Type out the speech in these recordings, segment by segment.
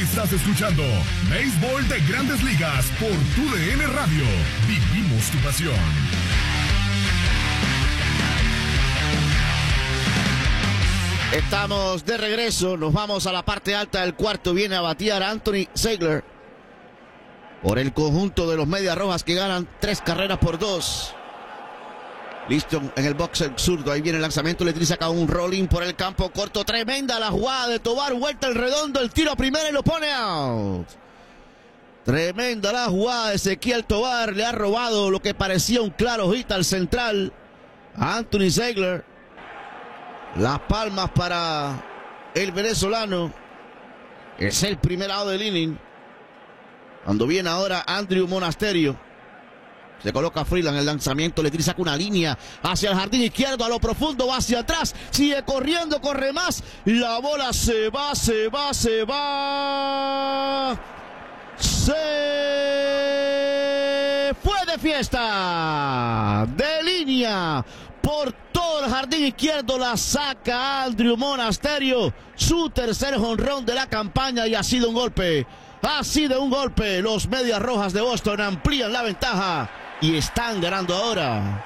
Estás escuchando Béisbol de Grandes Ligas por TUDN Radio. Vivimos tu pasión. Estamos de regreso, nos vamos a la parte alta del cuarto. Viene a batear Anthony Ziegler por el conjunto de los Medias Rojas, que ganan 3-2. Listo en el box el zurdo. Ahí viene el lanzamiento. Le saca un rolling por el campo corto. Tremenda la jugada de Tovar. Vuelta el redondo. El tiro a primera y lo pone out. Tremenda la jugada de Ezequiel Tovar. Le ha robado lo que parecía un claro hit al central a Anthony Ziegler. Las palmas para el venezolano. Es el primer out del inning. Cuando viene ahora Andrew Monasterio. Se coloca Freeland, el lanzamiento, le saca una línea hacia el jardín izquierdo, a lo profundo, va hacia atrás, sigue corriendo, corre más, la bola se va. Se fue de fiesta, de línea, por todo el jardín izquierdo, la saca Andrew Monasterio, su tercer jonrón de la campaña, y ha sido un golpe. Ha sido un golpe. Los Medias Rojas de Boston amplían la ventaja y están ganando ahora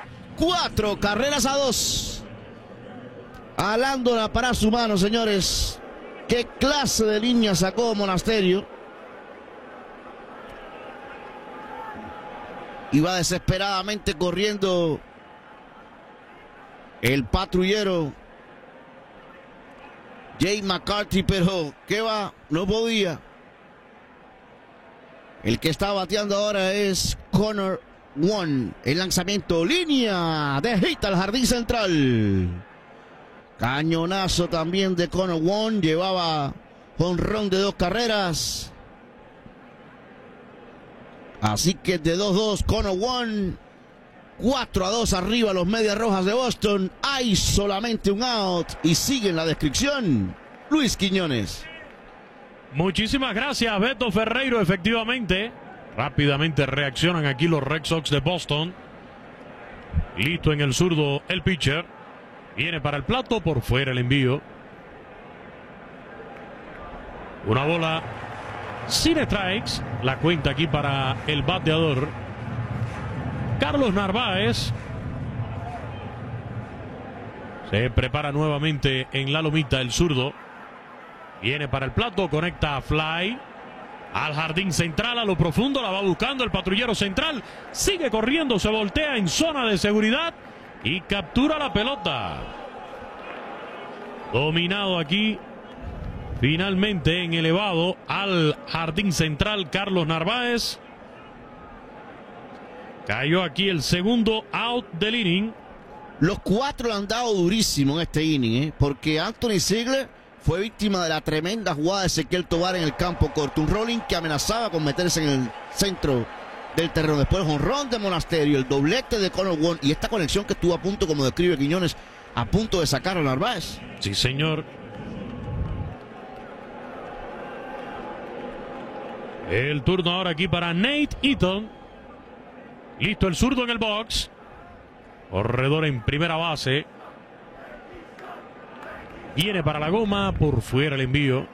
4-2. Alándola para su mano, señores. Qué clase de línea sacó Monasterio. Iba desesperadamente corriendo el patrullero Jay McCarthy, pero ¿qué va? No podía. El que está bateando ahora es Connor Wong. El lanzamiento, línea de hit al jardín central. Cañonazo también de Connor Wong. Llevaba jonrón de 2 carreras. Así que de 2-2 Connor Wong. 4-2 arriba los Medias Rojas de Boston. Hay solamente un out y sigue en la descripción Luis Quiñones. Muchísimas gracias, Beto Ferreiro. Efectivamente, rápidamente reaccionan aquí los Red Sox de Boston. Listo en el zurdo el pitcher. Viene para el plato, por fuera el envío. Una bola sin strikes. La cuenta aquí para el bateador Carlos Narváez. Se prepara nuevamente en la lomita el zurdo. Viene para el plato, conecta a fly al jardín central, a lo profundo, la va buscando el patrullero central, sigue corriendo, se voltea en zona de seguridad y captura la pelota. Dominado aquí, finalmente en elevado al jardín central Carlos Narváez. Cayó aquí el segundo out del inning. Los 4 le han dado durísimo en este inning, porque Anthony Ziegler fue víctima de la tremenda jugada de Ezequiel Tovar en el campo corto. Un rolling que amenazaba con meterse en el centro del terreno. Después el jonrón de Monasterio, el doblete de Connor Wong y esta conexión que estuvo a punto, como describe Quiñones, a punto de sacar a Narváez. Sí, señor. El turno ahora aquí para Nate Eaton. Listo el zurdo en el box. Corredor en primera base. Viene para la goma, por fuera el envío.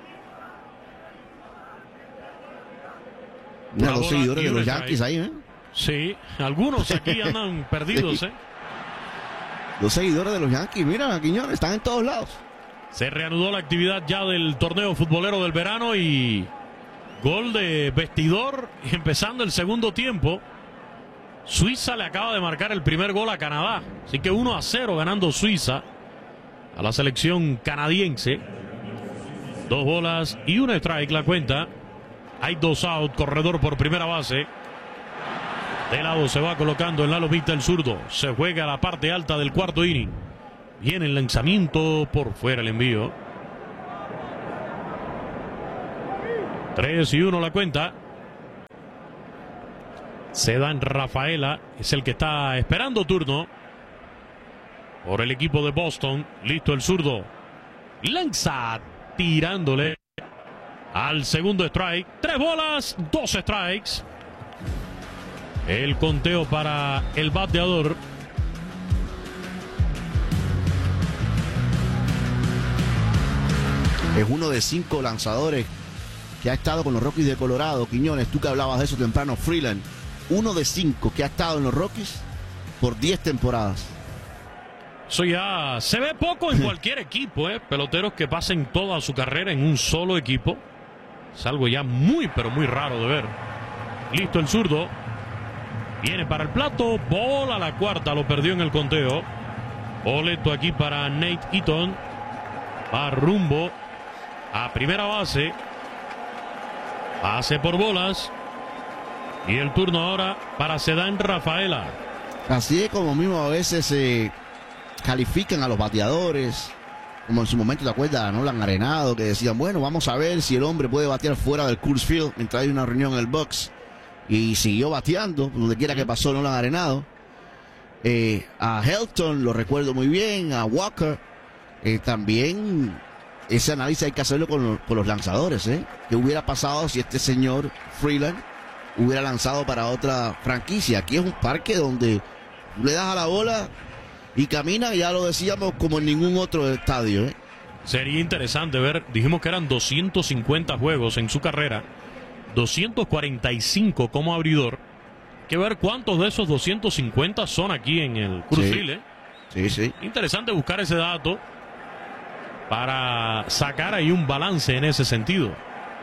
Mira, los seguidores de los Yankees ahí, ¿eh? Sí, algunos aquí andan perdidos, sí. Los seguidores de los Yankees, mira, Quiñones, están en todos lados. Se reanudó la actividad ya del torneo futbolero del verano y gol de vestidor empezando el segundo tiempo. Suiza le acaba de marcar el primer gol a Canadá, así que 1-0 ganando Suiza a la selección canadiense. 2 bolas y 1 strike la cuenta. Hay 2 out, corredor por primera base. De lado se va colocando en la lomita el zurdo. Se juega a la parte alta del cuarto inning. Viene el lanzamiento, por fuera el envío. 3-1 la cuenta. Se da en Rafaela, es el que está esperando turno por el equipo de Boston. Listo el zurdo. Lanza tirándole al segundo strike. 3 bolas, 2 strikes. El conteo para el bateador. Es uno de 5 lanzadores que ha estado con los Rockies de Colorado. Quiñones, tú que hablabas de eso temprano, Freeland, 1 de 5 que ha estado en los Rockies por 10 temporadas. Eso ya se ve poco en cualquier equipo, peloteros que pasen toda su carrera en un solo equipo. Es algo ya muy, pero muy raro de ver. Listo el zurdo. Viene para el plato. Bola a la cuarta. Lo perdió en el conteo. Boleto aquí para Nate Eaton. Va rumbo a primera base. Pase por bolas. Y el turno ahora para Ceddanne Rafaela. Así es como mismo a veces califican a los bateadores. Como en su momento, ¿te acuerdas? A Nolan Arenado, que decían, bueno, vamos a ver si el hombre puede batear fuera del Coors Field mientras hay una reunión en el box. Y siguió bateando, donde quiera que pasó Nolan Arenado. A Helton lo recuerdo muy bien, a Walker. También ese análisis hay que hacerlo con los lanzadores. ¿Qué hubiera pasado si este señor Freeland hubiera lanzado para otra franquicia? Aquí es un parque donde le das a la bola y camina, ya lo decíamos, como en ningún otro estadio. Sería interesante ver, dijimos que eran 250 juegos en su carrera, 245 como abridor. Hay que ver cuántos de esos 250 son aquí en el Coors Field. Sí. Interesante buscar ese dato para sacar ahí un balance en ese sentido.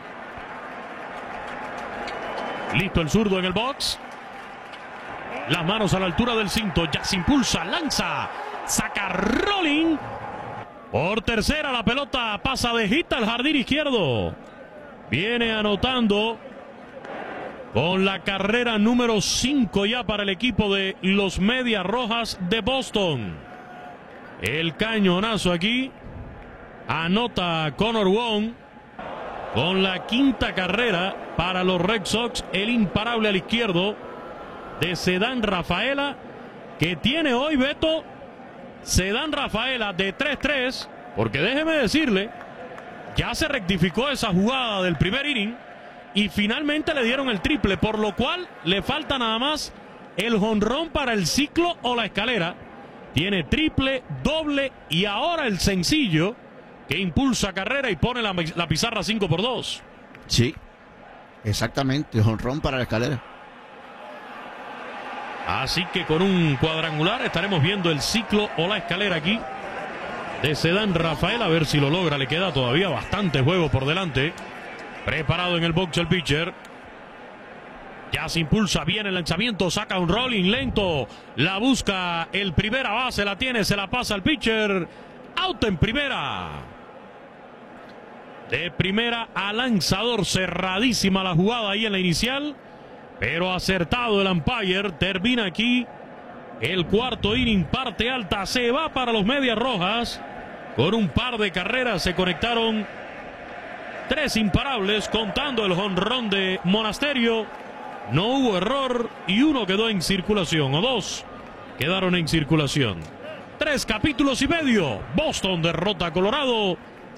Listo el zurdo en el box. Las manos a la altura del cinto. Ya se impulsa, lanza, saca rolling. Por tercera la pelota pasa de hit al jardín izquierdo. Viene anotando con la carrera número 5 ya para el equipo de los Medias Rojas de Boston. El cañonazo aquí. Anota Connor Wong con la 5ª carrera para los Red Sox. El imparable al izquierdo de Ceddanne Rafaela, que tiene hoy, Beto, Ceddanne Rafaela de 3-3, porque déjeme decirle, ya se rectificó esa jugada del primer inning y finalmente le dieron el triple, por lo cual le falta nada más el jonrón para el ciclo o la escalera. Tiene triple, doble y ahora el sencillo que impulsa carrera y pone la pizarra 5-2. Sí, exactamente, jonrón para la escalera. Así que con un cuadrangular estaremos viendo el ciclo o la escalera aquí de Ceddanne Rafaela, a ver si lo logra. Le queda todavía bastante juego por delante. Preparado en el box el pitcher. Ya se impulsa bien el lanzamiento, saca un rolling lento, la busca el primera base, la tiene, se la pasa al pitcher. Out en primera. De primera a lanzador, cerradísima la jugada ahí en la inicial, pero acertado el umpire. Termina aquí el cuarto inning, parte alta, se va para los Medias Rojas. Con un par de carreras se conectaron 3 imparables, contando el jonrón de Monasterio. No hubo error y 1 quedó en circulación, o 2 quedaron en circulación. 3 capítulos y medio. Boston derrota a Colorado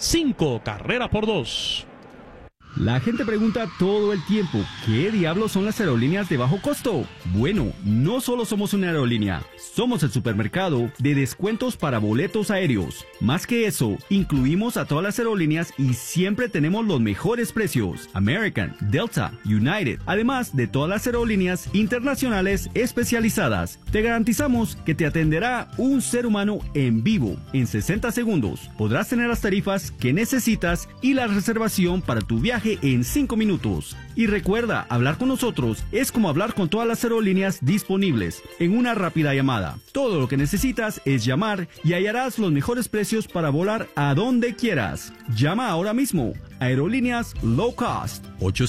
5-2. La gente pregunta todo el tiempo, ¿qué diablos son las aerolíneas de bajo costo? Bueno, no solo somos una aerolínea, somos el supermercado de descuentos para boletos aéreos. Más que eso, incluimos a todas las aerolíneas y siempre tenemos los mejores precios. American, Delta, United, además de todas las aerolíneas internacionales especializadas. Te garantizamos que te atenderá un ser humano en vivo. En 60 segundos podrás tener las tarifas que necesitas y la reservación para tu viaje en 5 minutos. Y recuerda, hablar con nosotros es como hablar con todas las aerolíneas disponibles en una rápida llamada. Todo lo que necesitas es llamar y hallarás los mejores precios para volar a donde quieras. Llama ahora mismo. Aerolíneas Low Cost.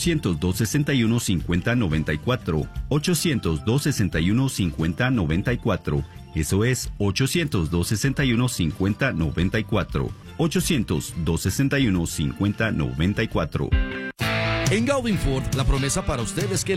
800-261-5094. 800-261-5094. Eso es 800-261-5094. 800-261-5094. En Gaudin Ford, la promesa para usted es que